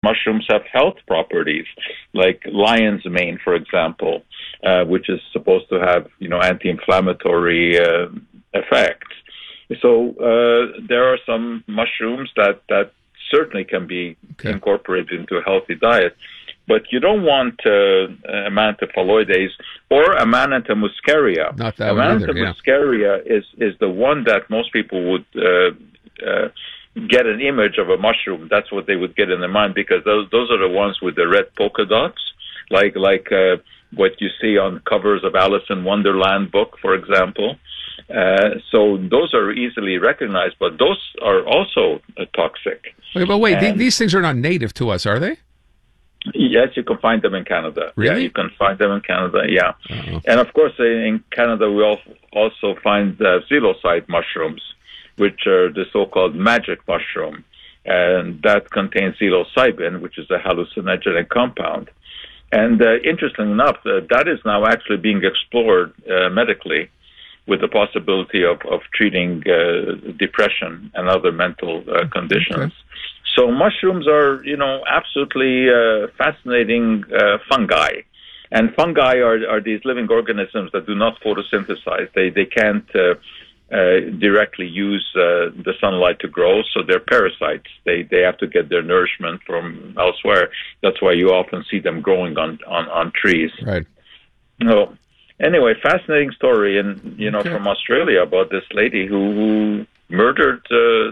mushrooms have health properties, like lion's mane, for example, which is supposed to have, anti-inflammatory effects. So there are some mushrooms that certainly can be incorporated into a healthy diet. But you don't want Amanita phalloides or Amanita muscaria. Not that one either, Amanita muscaria is the one that most people would get an image of a mushroom. That's what they would get in their mind, because those are the ones with the red polka dots, like what you see on covers of Alice in Wonderland book, for example. So those are easily recognized, but those are also toxic. Okay, but wait, these things are not native to us, are they? Yes, you can find them in Canada. Really? Yeah, you can find them in Canada, yeah. Uh-oh. And of course, in Canada, we also find psilocybe mushrooms, which are the so-called magic mushroom. And that contains psilocybin, which is a hallucinogenic compound. And interestingly enough, that is now actually being explored medically, with the possibility of treating depression and other mental conditions. Okay. So mushrooms are, absolutely fascinating fungi. And fungi are these living organisms that do not photosynthesize. They can't directly use the sunlight to grow, so they're parasites. They have to get their nourishment from elsewhere. That's why you often see them growing on trees. Right. No. Anyway, fascinating story, and from Australia about this lady who murdered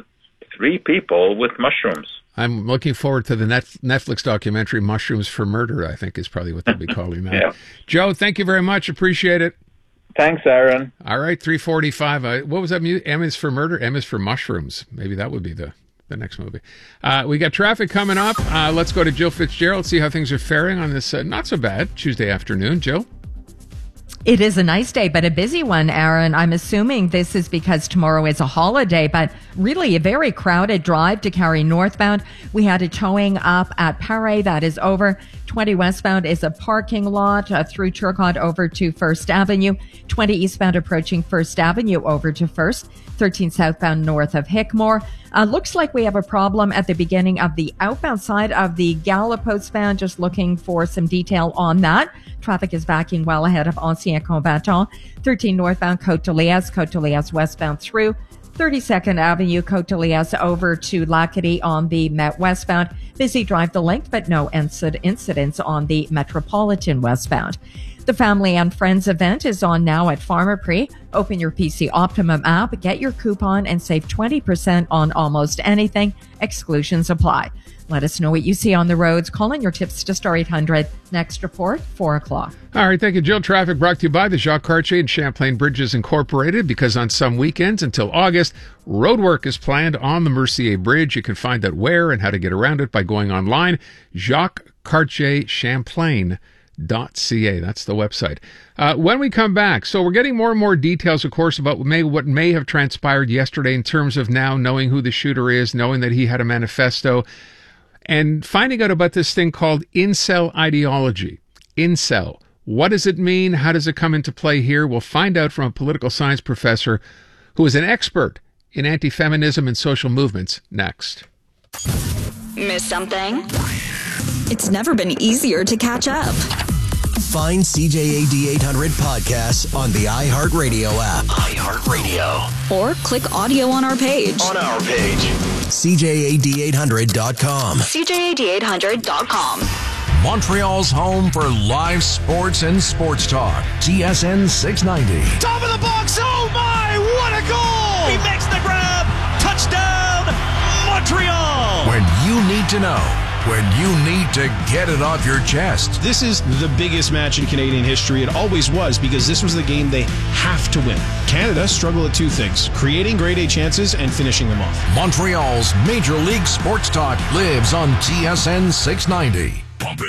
3 people with mushrooms. I'm looking forward to the Netflix documentary "Mushrooms for Murder." I think is probably what they'll be calling that. Yeah. Joe, thank you very much. Appreciate it. Thanks, Aaron. All right, 3:45. What was that? M is for murder. M is for mushrooms. Maybe that would be the next movie. We got traffic coming up. Let's go to Jill Fitzgerald, see how things are faring on this not so bad Tuesday afternoon. Jill? It is a nice day, but a busy one, Aaron. I'm assuming this is because tomorrow is a holiday, but really a very crowded drive to Cary northbound. We had a towing up at Paray. That is over. 20 westbound is a parking lot through Turcotte over to First Avenue. 20 eastbound approaching First Avenue over to First. 13 southbound north of Hickmore. Looks like we have a problem at the beginning of the outbound side of the Gallipost bound. Just looking for some detail on that. Traffic is backing well ahead of Ancien Combattant. 13 northbound Côte de Liesse westbound through 32nd Avenue, Côte de Liesse over to Lacadie on the Met westbound. Busy drive the length, but no incidents on the Metropolitan westbound. The Family and Friends event is on now at Pharmaprix. Open your PC Optimum app, get your coupon, and save 20% on almost anything. Exclusions apply. Let us know what you see on the roads. Call in your tips to Star 800. Next report, 4 o'clock. All right, thank you, Jill. Traffic brought to you by the Jacques Cartier and Champlain Bridges Incorporated, because on some weekends until August, road work is planned on the Mercier Bridge. You can find out where and how to get around it by going online, JacquesCartierChamplain.ca. That's the website. When we come back, so we're getting more and more details, of course, about what may have transpired yesterday in terms of now knowing who the shooter is, knowing that he had a manifesto, and finding out about this thing called incel ideology. Incel. What does it mean? How does it come into play here? We'll find out from a political science professor who is an expert in anti-feminism and social movements next. Miss something? It's never been easier to catch up. Find CJAD 800 podcasts on the iHeartRadio app. iHeartRadio. Or click audio on our page. CJAD800.com. CJAD800.com. Montreal's home for live sports and sports talk. TSN 690. Top of the box. Oh my, what a goal! He makes the grab. Touchdown, Montreal. When you need to know. When you need to get it off your chest. This is the biggest match in Canadian history. It always was, because this was the game they have to win. Canada struggle at 2 things: creating grade A chances and finishing them off. Montreal's Major League Sports Talk lives on TSN 690. Pump it.